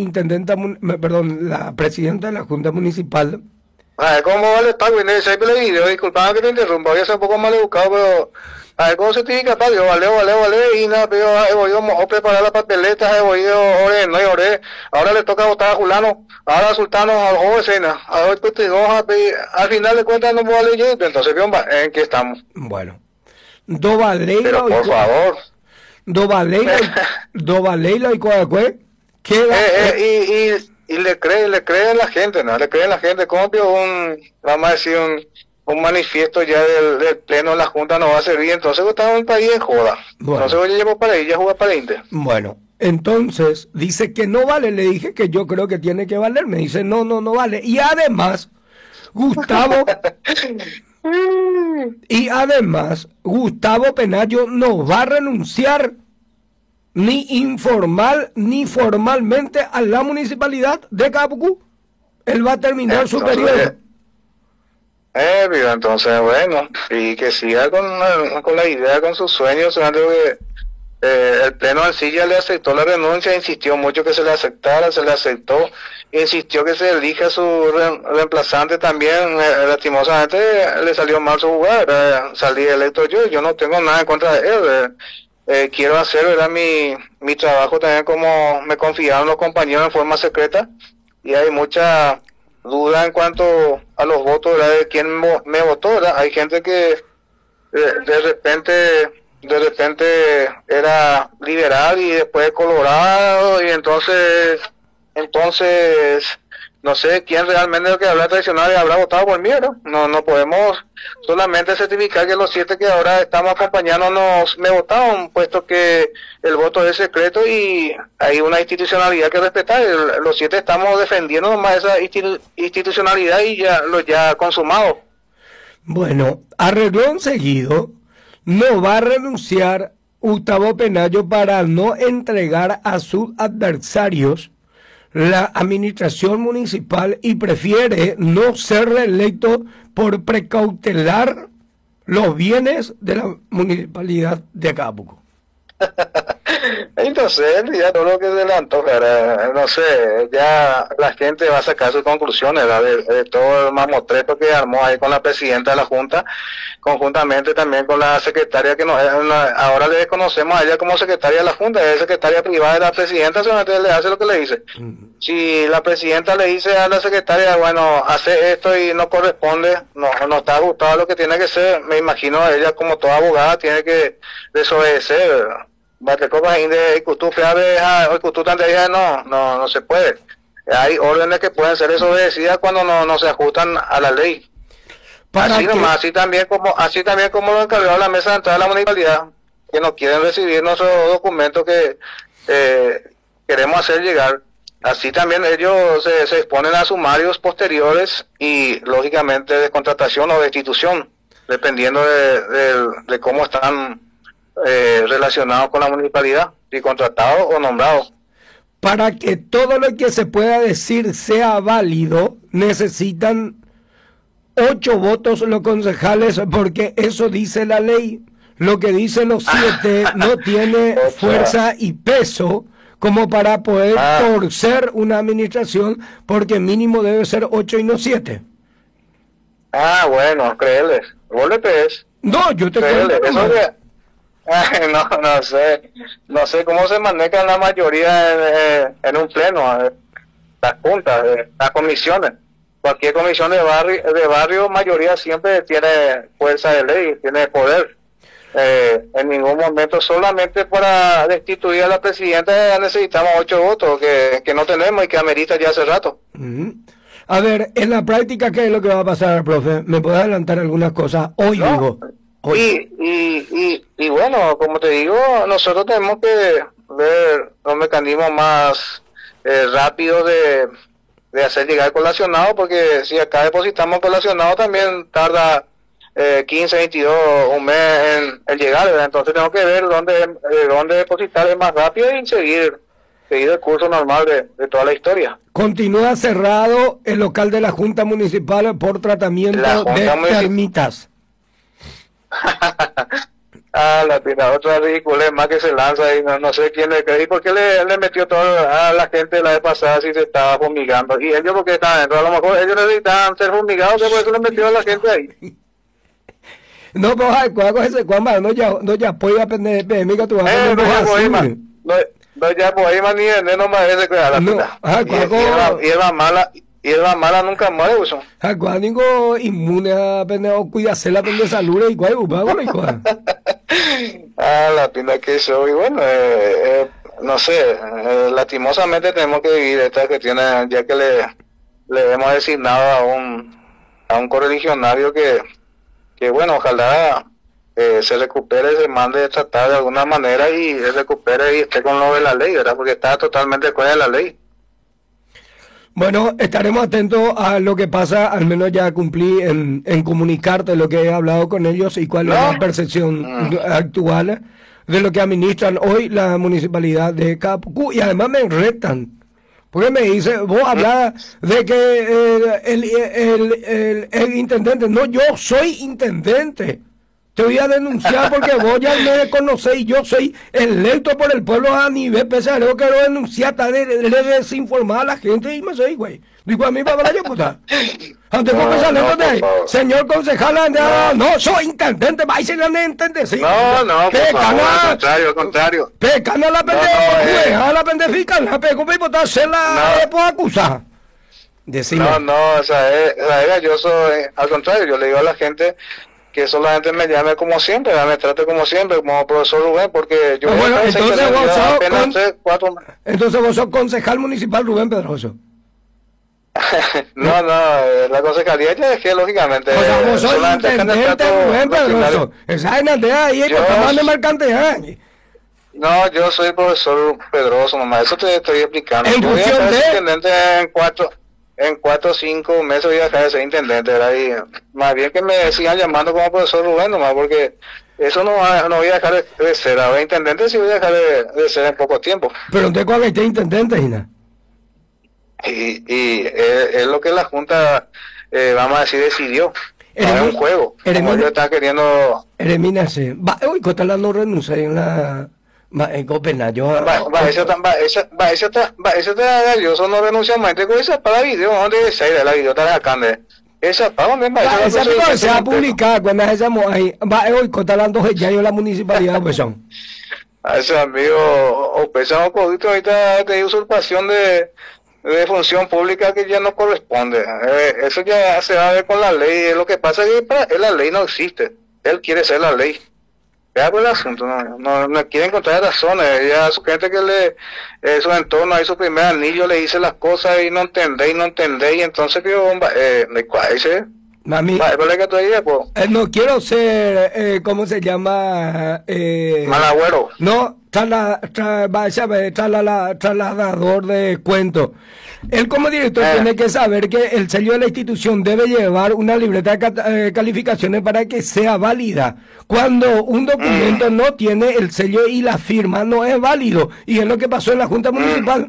presidenta de la Junta Municipal... A ver, ¿cómo vale el pago? Siempre le digo, disculpame que te interrumpa, voy a ser un poco mal educado, pero... A ver, ¿cómo se certifica, pago? Vale, y nada, pero voy a preparar las papeletas, voy a oré. Ahora le toca votar a Julano, ahora a Sultano, a escena. A ver, pues, al final de cuentas no me vale yo, entonces, ¿en qué estamos? Bueno. Dovaleiro, pero por favor. Dovaleiro y Coacue. Y le cree a la gente, ¿no? Le cree a la gente. ¿Cómo vamos a decir, un manifiesto ya del pleno de la Junta no va a servir? Entonces estamos en el país en joda. Bueno. Entonces yo llevo para ella, jugar para Inter. Bueno, entonces dice que no vale. Le dije que yo creo que tiene que valer. Me dice no vale. Y además, Gustavo... Gustavo Penayo no va a renunciar ni informal ni formalmente a la municipalidad de Capucú. Él va a terminar su periodo. Entonces, bueno, y que siga con la idea, con sus sueños, El pleno en sí ya le aceptó la renuncia, insistió mucho que se le aceptara, se le aceptó, insistió que se elija su reemplazante también, lastimosamente le salió mal su jugada, salí electo yo no tengo nada en contra de él, quiero hacer, ¿verdad?, mi trabajo también como me confiaron los compañeros en forma secreta, y hay mucha duda en cuanto a los votos, ¿verdad?, de quién me votó, ¿verdad? Hay gente que de repente era liberal y después colorado, y entonces no sé quién realmente es el que habrá traicionado y habrá votado por mí, ¿no? No podemos solamente certificar que los 7 que ahora estamos acompañándonos me votaron, puesto que el voto es secreto y hay una institucionalidad que respetar. Los 7 estamos defendiendo más esa institucionalidad y ya consumado. Bueno, a renglón seguido, no va a renunciar Gustavo Penayo para no entregar a sus adversarios la administración municipal y prefiere no ser reelecto por precautelar los bienes de la municipalidad de Acapulco. Entonces, ya todo lo que se le antoja, no sé, ya la gente va a sacar sus conclusiones, de todo el mamotreto que armó ahí con la presidenta de la Junta, conjuntamente también con la secretaria que ahora le conocemos a ella como secretaria de la Junta, es secretaria privada de la presidenta, solamente le hace lo que le dice. Si la presidenta le dice a la secretaria, bueno, hace esto y no corresponde, no está ajustado a lo que tiene que ser, me imagino a ella como toda abogada tiene que desobedecer. No se puede. Hay órdenes que pueden ser desobedecidas cuando no se ajustan a la ley. Así también como lo encargó la mesa de entrada de la municipalidad, que no quieren recibir nuestros documentos que queremos hacer llegar. Así también ellos se exponen a sumarios posteriores y lógicamente de contratación o de destitución, dependiendo de cómo están relacionados con la municipalidad, si contratados o nombrados. Para que todo lo que se pueda decir sea válido, necesitan 8 votos los concejales, porque eso dice la ley. Lo que dicen los 7 no tiene fuerza y peso como para poder torcer una administración, porque mínimo debe ser 8 y no 7. Bueno, créeles. ¿Vos le crees? No, yo te creo. No sé cómo se maneja la mayoría en un pleno, las juntas, las comisiones. Cualquier comisión de barrio, mayoría siempre tiene fuerza de ley, tiene poder. En ningún momento, solamente para destituir a la presidenta necesitamos 8 votos que no tenemos y que amerita ya hace rato. A ver, en la práctica, ¿qué es lo que va a pasar, profe? ¿Me puede adelantar algunas cosas? Hoy. Y bueno, como te digo, nosotros tenemos que ver los mecanismos más rápidos de hacer llegar el colacionado, porque si acá depositamos colacionado también tarda 15, 22, un mes en llegar, ¿verdad? Entonces tenemos que ver dónde depositar es más rápido y seguir el curso normal de toda la historia. Continúa cerrado el local de la Junta Municipal por tratamiento de termitas. La otra ridícula más que se lanza y no sé quién le cree. ¿Y por qué le metió todo a la gente la vez pasada si se estaba fumigando? Y ellos porque estaban dentro, a lo mejor ellos necesitaban ser fumigados, por eso le metió a la gente ahí. No, pero no ya puede aprender de mí que tú vas a no ya por ahí más ni de no más ese que a la hierba mala nunca muere, uso. Ninguno inmune a cuidarse la de salud y cuál la pinta que soy, bueno, no sé, lastimosamente tenemos que vivir esta que tiene, ya que le hemos designado a un correligionario que bueno, ojalá se recupere, se mande de tratar de alguna manera y recupere y esté con lo de la ley, ¿verdad? Porque está totalmente fuera de la ley. Bueno, estaremos atentos a lo que pasa, al menos ya cumplí en comunicarte lo que he hablado con ellos y cuál es la percepción actual de lo que administran hoy la municipalidad de Acapulco, y además me retan. Porque me dice, vos hablás de que el intendente, no, yo soy intendente. Te voy a denunciar porque vos ya me conocés y yo soy electo por el pueblo a nivel pesarero. Quiero denunciar, le desinformar a la gente y me soy, güey. Digo a mí, para la puta. Antes de empezar, señor concejal, no, soy intendente, va a ser la intendente. Sí. No, por favor, al contrario. Pecana la pendeja, la pendejica, la pego, para hacerla, le puedo acusar. Decime. No, o sea, yo soy, al contrario, yo le digo a la gente que solamente me llame como siempre, me trate como siempre, como profesor Rubén, porque yo... Bueno, entonces vos sos concejal municipal Rubén Pedroso. No, la concejalía ya dejé, lógicamente. O sea, vos sos intendente Rubén Pedroso. Esa es la idea ahí, que te de mercante. No, yo soy profesor Pedroso, mamá, eso te estoy explicando. En función de... intendente en 4 o 5 meses voy a dejar de ser intendente, ¿verdad? Y más bien que me sigan llamando como profesor Rubén nomás, porque eso no voy a dejar de ser. Ahora intendente sí voy a dejar de ser en poco tiempo. Pero usted cuál es intendente, Gina. Y es lo que la Junta, vamos a decir, decidió. Es un juego. Como yo estaba queriendo... Elimínase. Hoy Cotala no renuncia en la... En Copenhague, yo no renuncio más con esa para video, donde se la video está acá, esa para donde esa se va a publicar cuando esa ahí va hoy contalando ya yo la municipalidad pues son a ese amigo o pesado poquito ahorita de usurpación de función pública que ya no corresponde, eso ya se va a ver con la ley. Lo que pasa es que para él la ley no existe, él quiere ser la ley. Ya por el asunto, no quiere encontrar razones. Ya su gente que su entorno, ahí su primer anillo le dice las cosas y no entendéis, y entonces me cuáise. Mami, no quiero ser, ¿cómo se llama? Malagüero. No, trasladador de cuentos. Él como director tiene que saber que el sello de la institución debe llevar una libreta de calificaciones para que sea válida. Cuando un documento no tiene el sello y la firma, no es válido. Y es lo que pasó en la Junta Municipal.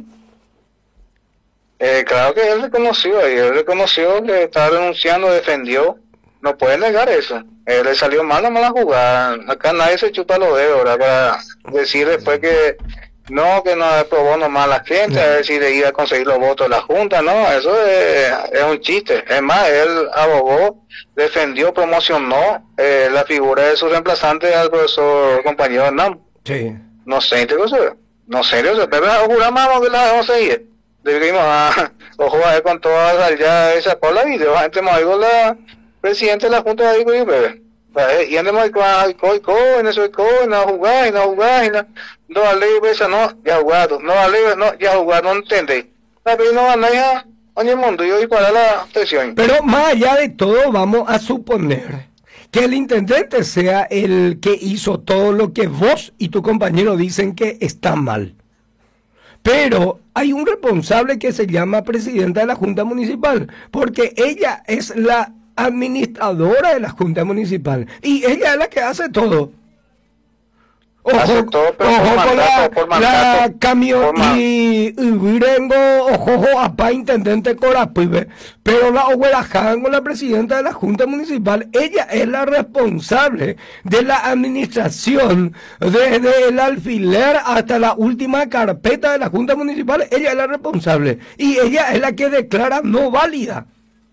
Claro que él reconoció que estaba denunciando, defendió. No puede negar eso. Le salió mal la mala jugada. Acá nadie se chupa los dedos, ¿verdad? Para decir después que no aprobó nomás la gente, a ver si le iba a conseguir los votos de la Junta. No, eso es un chiste. Es más, él abogó, defendió, promocionó la figura de su reemplazante al profesor compañero Hernán. Sí. No sé, pero pero juramos que la vamos a seguir. Dijimos, ojo a ver con todas ya esa por la video, gente me digo la presidente de la Junta de digo, y andemos con eso no jugar, no vale esa no, ya jugado, no vale, no, ya jugado, no entendéis. Pero no van a oye mundo, yo voy para la atención. Pero más allá de todo, vamos a suponer que el intendente sea el que hizo todo lo que vos y tu compañero dicen que está mal. Pero hay un responsable que se llama presidenta de la Junta Municipal, porque ella es la administradora de la Junta Municipal y ella es la que hace todo. Ojo con la camión y virengo, ojo a pa intendente Corapibe, pero la Oguerajan con la presidenta de la Junta Municipal, ella es la responsable de la administración, desde el alfiler hasta la última carpeta de la Junta Municipal, ella es la responsable y ella es la que declara no válida.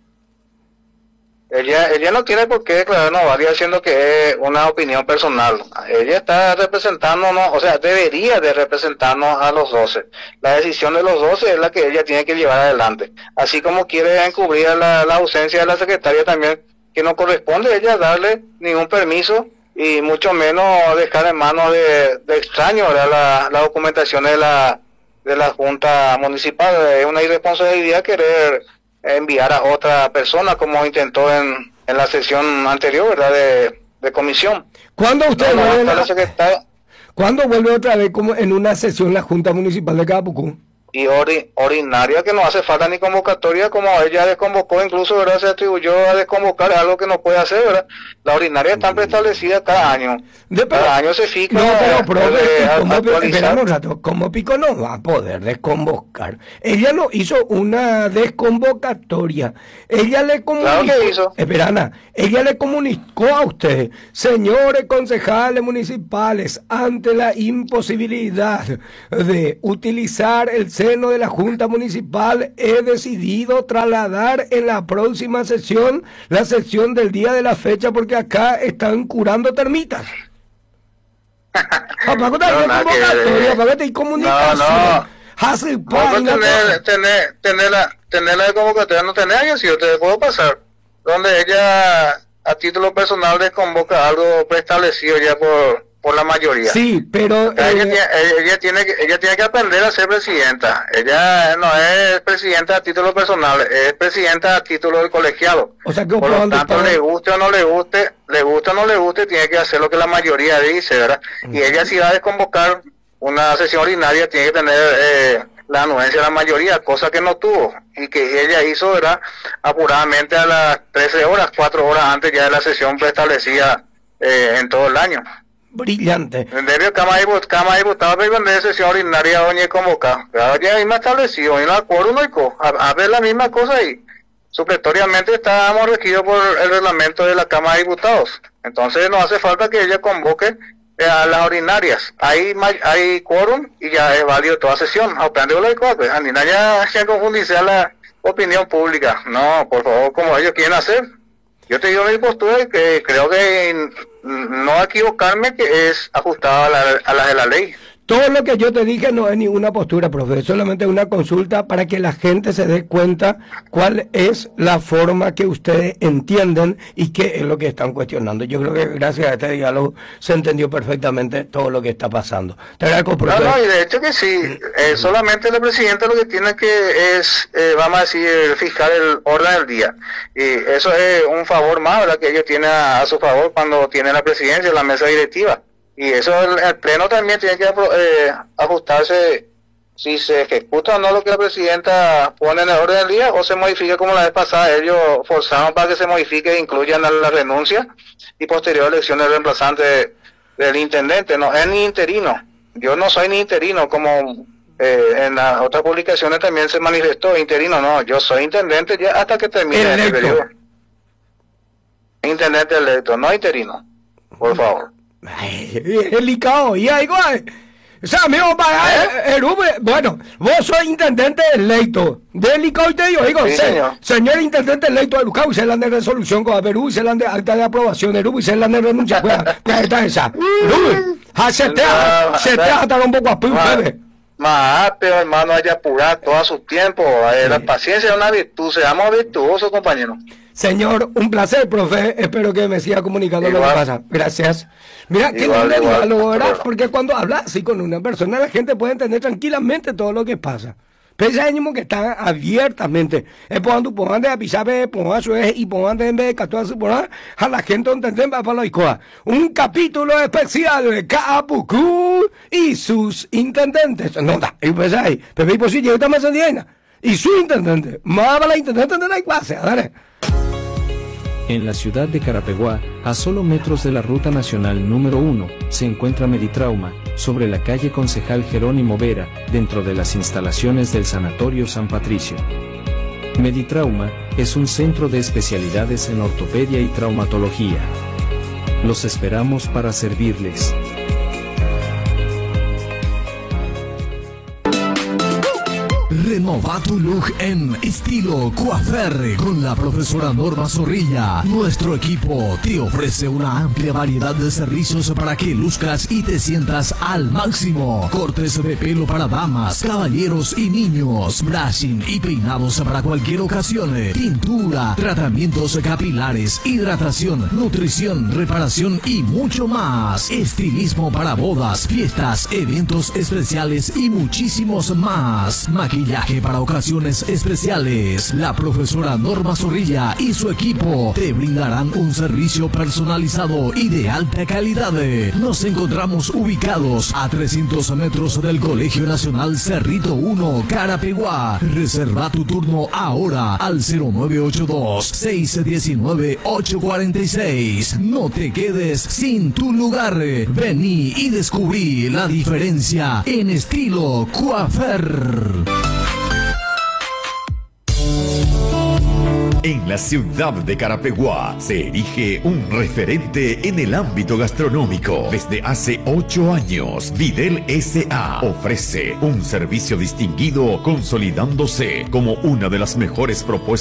Ella no tiene por qué declarar no válida, siendo que es una opinión personal. Ella está representándonos, o sea, debería de representarnos a los 12. La decisión de los 12 es la que ella tiene que llevar adelante. Así como quiere encubrir la ausencia de la secretaria también, que no corresponde a ella darle ningún permiso y mucho menos dejar en manos de extraños la documentación de la Junta Municipal. Es una irresponsabilidad querer enviar a otra persona como intentó en la sesión anterior, ¿verdad? De comisión. ¿Cuándo usted ¿Cuándo vuelve otra vez como en una sesión la Junta Municipal de Capucú? y ordinaria, que no hace falta ni convocatoria, como él ya desconvocó, incluso, ¿verdad? Se atribuyó a desconvocar algo que no puede hacer, ¿verdad? La ordinaria está preestablecida cada año. Cada año se fija. No, pero profe, esperamos un rato, ¿cómo Pico no va a poder desconvocar? Ella no hizo una desconvocatoria. Ella le comunicó. Claro que hizo. Esperana, ella le comunicó a usted, señores concejales municipales, ante la imposibilidad de utilizar el seno de la Junta Municipal, he decidido trasladar en la próxima sesión la sesión del día de la fecha, porque acá están curando termitas. Apágate ahí convocatoria, apágate ahí comunicación. Tener la convocatoria no tenés, yo sí, yo te puedo pasar. Donde ella a título personal desconvoca algo preestablecido ya por la mayoría. Sí, pero ella tiene que aprender a ser presidenta. Ella no es presidenta a título personal, es presidenta a título del colegiado. O sea, que por lo tanto, le guste o no le guste, tiene que hacer lo que la mayoría dice, ¿verdad? Y ella, si va a desconvocar una sesión ordinaria, tiene que tener la anuencia de la mayoría, cosa que no tuvo, y que ella hizo, ¿verdad?, apuradamente a las 13 horas, 4 horas antes ya de la sesión preestablecida en todo el año. Brillante. En serio, Cámara de Diputados de sesión ordinaria doña convocada. Ya misma establecido, y no acuerdo, a ver la misma cosa ahí. Supletoriamente estábamos regidos por el reglamento de la Cámara de Diputados. Entonces no hace falta que ella convoque a las ordinarias. Hay quórum y ya es válido toda sesión. Andina ya se confundirse a la opinión pública. No, por favor, como ellos quieren hacer. Yo te digo mi postura, que creo que no equivocarme, que es ajustada a la de la ley. Todo lo que yo te dije no es ninguna postura, profe, es solamente una consulta para que la gente se dé cuenta cuál es la forma que ustedes entienden y qué es lo que están cuestionando. Yo creo que gracias a este diálogo se entendió perfectamente todo lo que está pasando. Te agradezco, profe. No, y de hecho que sí, solamente el presidente lo que tiene que es, vamos a decir, fijar el orden del día. Y eso es un favor más, ¿verdad?, que ellos tienen a su favor cuando tienen la presidencia, la mesa directiva. Y eso el Pleno también tiene que ajustarse si se ejecuta o no lo que la presidenta pone en el orden del día, o se modifica como la vez pasada. Ellos forzaron para que se modifique e incluyan la renuncia y posterior elección del reemplazante del intendente. No es ni interino. Yo no soy ni interino, como en las otras publicaciones también se manifestó interino. No, yo soy intendente ya hasta que termine el periodo. Intendente electo, no interino, por favor. Delicado, y algo, o sea, amigo, bueno, vos sos intendente electo, delicado, y te digo, sí, señor intendente electo de Lucao, y se la de resolución con Perú, y se la de acta de aprobación de Perú, y se la de renuncia, pues está esa, se te hasta un poco a ustedes. Más, pero hermano, hay que apurar todo su tiempo. La paciencia es una virtud, seamos virtuosos, compañeros. Señor, un placer, profe. Espero que me siga comunicando lo que pasa. Gracias. Mira, que no le diálogo, ¿verdad? Porque cuando hablas así con una persona, la gente puede entender tranquilamente todo lo que pasa. Pese ánimo que están abiertamente. Es por de avisar, por eso es, y por en vez de catuar su por a la gente entender para la ICOA. Un capítulo especial de Capucú y sus intendentes. No, y pues ahí, pero por si llega más en y su intendente. Más la intendente de la clase, dale. En la ciudad de Carapeguá, a solo metros de la ruta nacional número 1, se encuentra Meditrauma, sobre la calle Concejal Jerónimo Vera, dentro de las instalaciones del Sanatorio San Patricio. Meditrauma es un centro de especialidades en ortopedia y traumatología. Los esperamos para servirles. Renova tu look en estilo coafer con la profesora Norma Zorrilla. Nuestro equipo te ofrece una amplia variedad de servicios para que luzcas y te sientas al máximo. Cortes de pelo para damas, caballeros y niños, brushing y peinados para cualquier ocasión, pintura, tratamientos capilares, hidratación, nutrición, reparación y mucho más. Estilismo para bodas, fiestas, eventos especiales y muchísimos más. Maquillaje equipaje para ocasiones especiales. La profesora Norma Zorrilla y su equipo te brindarán un servicio personalizado y de alta calidad. Nos encontramos ubicados a 300 metros del Colegio Nacional Cerrito 1, Carapeguá. Reserva tu turno ahora al 0982-619-846. No te quedes sin tu lugar. Vení y descubrí la diferencia en Estilo Coafer. En la ciudad de Carapeguá se erige un referente en el ámbito gastronómico. Desde hace 8 años, Videl S.A. ofrece un servicio distinguido, consolidándose como una de las mejores propuestas